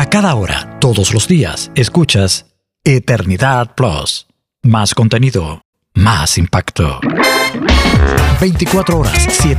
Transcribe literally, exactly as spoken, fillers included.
cada hora, todos los días, escuchas Eternidad Plus. Más contenido, más impacto. veinticuatro horas, siete